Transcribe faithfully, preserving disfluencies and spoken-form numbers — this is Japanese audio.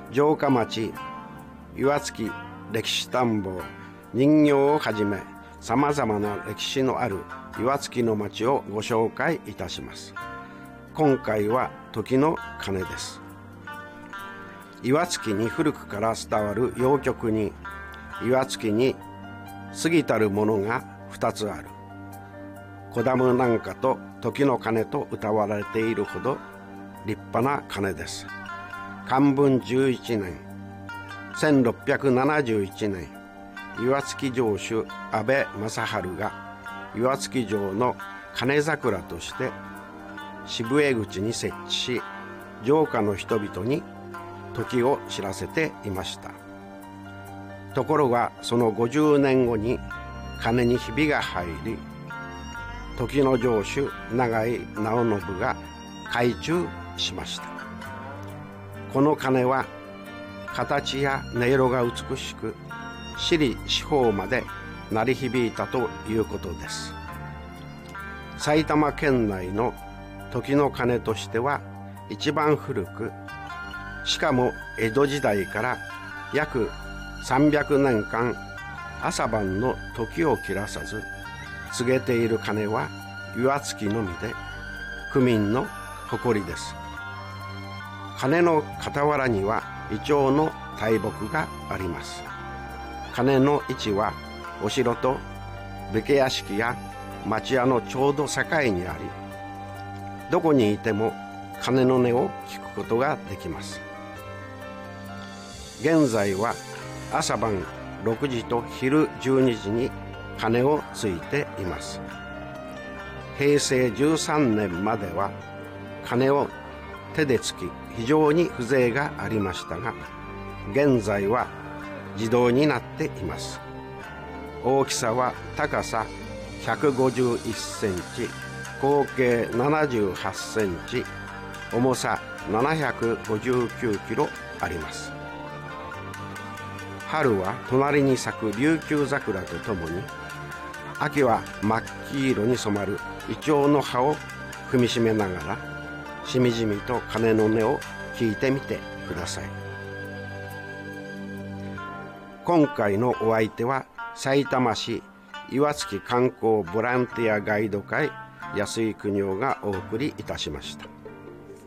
城下町岩槻歴史探訪、人形をはじめさまざまな歴史のある岩槻の町をご紹介いたします。今回は時の鐘です。岩槻に古くから伝わる謡曲に、岩槻に過ぎたるものが二つある。小ダムなんかと時の鐘と歌われているほど立派な鐘です。寛文じゅういちねん、せんろっぴゃくななじゅういちねん、岩槻城主安倍正治が岩槻城の鐘桜として渋江口に設置し、城下の人々に時を知らせていました。ところがそのごじゅうねんごに鐘にひびが入り、時の城主永井直信が改鋳しました。この鐘は形や音色が美しく、私利私法まで鳴り響いたということです。埼玉県内の時の鐘としては一番古く、しかも江戸時代から約さんびゃくねんかん朝晩の時を切らさず告げている鐘は岩槻のみで、区民の誇りです。鐘の傍らにはイチョウの大木があります。鐘の位置はお城と武家屋敷や町屋のちょうど境にあり、どこにいても鐘の音を聞くことができます。現在は朝晩ろくじと昼じゅうにじに鐘をついています。へいせいじゅうさんねんまでは鐘を手でつき非常に風情がありましたが、現在は自動になっています。大きさは高さひゃくごじゅういっセンチ、口径ななじゅうはちセンチ、重さななひゃくごじゅうきゅうキロあります。春は隣に咲く琉球桜とともに、秋は真っ黄色に染まるイチョウの葉を踏みしめながら、しみじみと鐘の音を聞いてみてください。今回のお相手はさいたま市岩槻観光ボランティアガイド会安井邦夫がお送りいたしました。